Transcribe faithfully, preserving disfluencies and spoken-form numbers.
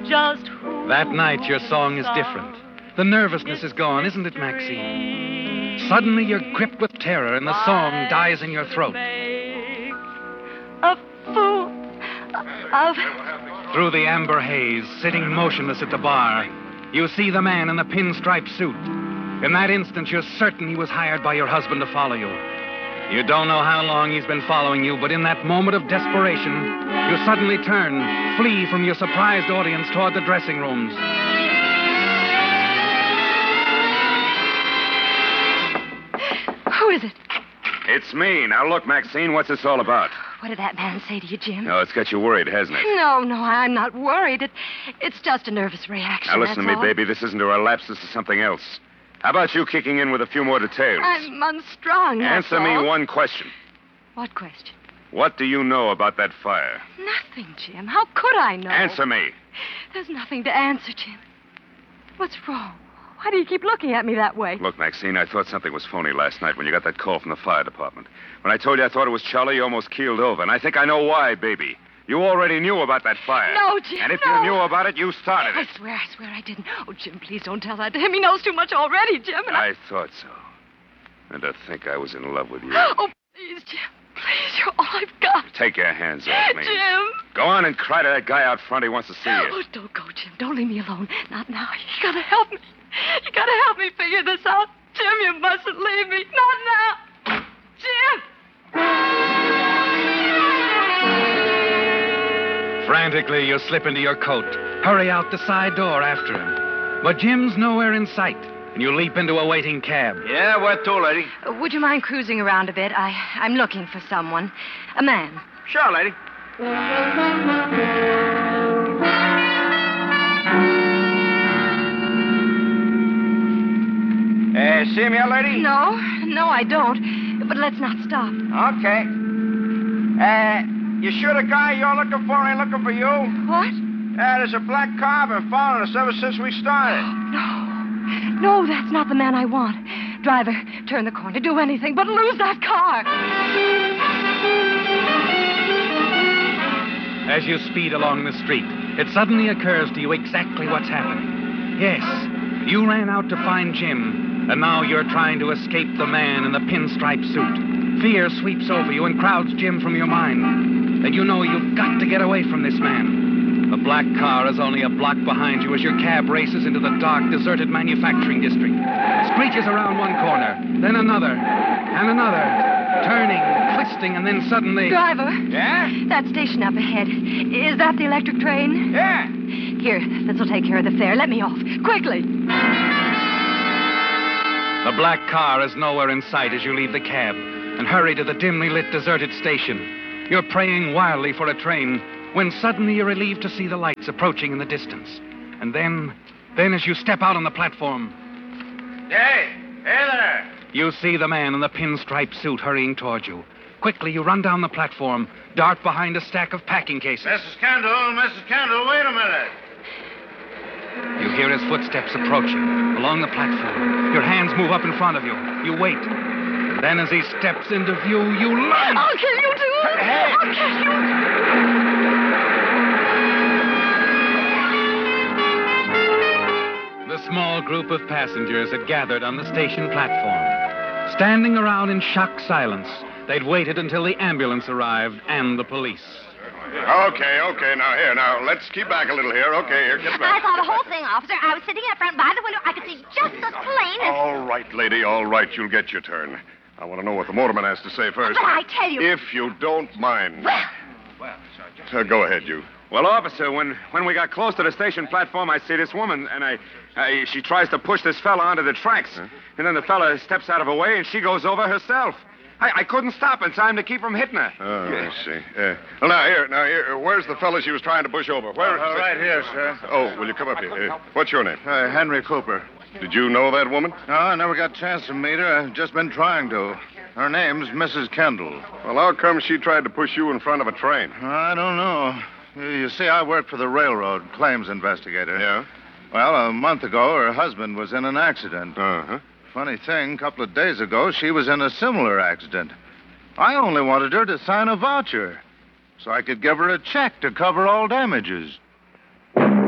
just who That night, your song is different. The nervousness is gone, isn't it, Maxine? Suddenly, you're gripped with terror, and the song dies in your throat. A fool of... Through the amber haze, sitting motionless at the bar, you see the man in the pinstripe suit. In that instant, you're certain he was hired by your husband to follow you. You don't know how long he's been following you, but in that moment of desperation, you suddenly turn, flee from your surprised audience toward the dressing rooms. Who is it? It's me. Now, look, Maxine, what's this all about? What did that man say to you, Jim? No, it's got you worried, hasn't it? No, no, I'm not worried. It, it's just a nervous reaction. Now, listen that's to me, all. baby. This isn't a relapse. This is something else. How about you kicking in with a few more details? I'm unstrung. that's Answer me all. one question. What question? What do you know about that fire? Nothing, Jim. How could I know? Answer me. There's nothing to answer, Jim. What's wrong? Why do you keep looking at me that way? Look, Maxine, I thought something was phony last night when you got that call from the fire department. When I told you I thought it was Charlie, you almost keeled over. And I think I know why, baby. You already knew about that fire. No, Jim, And if no. you knew about it, you started I it. swear, I swear I didn't. Oh, Jim, please don't tell that to him. He knows too much already, Jim. And I... I thought so. And to think I was in love with you. Oh, please, Jim. Please, you're all I've got. Take your hands off me. Jim. Go on and cry to that guy out front. He wants to see you. Oh, don't go, Jim. Don't leave me alone. Not now. You gotta help me. You gotta help me figure this out. Jim, you mustn't leave me. Not now. Jim! Frantically, you slip into your coat, hurry out the side door after him. But Jim's nowhere in sight, and you leap into a waiting cab. Yeah, where to, lady? Uh, would you mind cruising around a bit? I, I'm looking for someone. A man. Sure, lady. Uh, see him yet, lady? No, no, I don't. But let's not stop. Okay. Uh, you sure the guy you're looking for ain't looking for you? What? Yeah, there's a black car been following us ever since we started. No. No, that's not the man I want. Driver, turn the corner. Do anything but lose that car. As you speed along the street, it suddenly occurs to you exactly what's happening. Yes, you ran out to find Jim, and now you're trying to escape the man in the pinstripe suit. Fear sweeps over you and crowds Jim from your mind. And you know you've got to get away from this man. The black car is only a block behind you as your cab races into the dark, deserted manufacturing district. Screeches around one corner, then another, and another, turning, twisting, and then suddenly... Driver. Yeah? That station up ahead. Is that the electric train? Yeah. Here, this'll take care of the fare. Let me off. Quickly. The black car is nowhere in sight as you leave the cab and hurry to the dimly lit, deserted station. You're praying wildly for a train when suddenly you're relieved to see the lights approaching in the distance. And then, then as you step out on the platform... Hey, hey there. You see the man in the pinstripe suit hurrying toward you. Quickly, you run down the platform, dart behind a stack of packing cases. Missus Kendall, Missus Kendall, wait a minute. You hear his footsteps approaching along the platform. Your hands move up in front of you. You wait. And then as he steps into view, you lunge. I'll kill you, too. Hey. I'll kill you. The small group of passengers had gathered on the station platform. Standing around in shocked silence, they'd waited until the ambulance arrived and the police. Okay, okay, now here, now let's keep back a little here. Okay, here, get I back. saw the whole thing, officer. I was sitting up front by the window. I could see just as plain as... All right, lady, all right, you'll get your turn. I want to know what the motorman has to say first. But I tell you... If you don't mind. Well... Uh, go ahead, you. Well, officer, when, when we got close to the station platform, I see this woman, and I, I she tries to push this fella onto the tracks. Huh? And then the fella steps out of her way, and she goes over herself. I, I couldn't stop in time to keep from hitting her. Oh, I see. Uh, well, now, here, now, here, where's the fellow she was trying to push over? Where? Uh, right here, sir. Oh, will you come up here? Uh, what's your name? Uh, Henry Cooper. Did you know that woman? No, I never got a chance to meet her. I've just been trying to. Her name's Missus Kendall. Well, how come she tried to push you in front of a train? I don't know. You see, I work for the railroad, claims investigator. Yeah? Well, a month ago, her husband was in an accident. Uh-huh. Funny thing, a couple of days ago, she was in a similar accident. I only wanted her to sign a voucher so I could give her a check to cover all damages.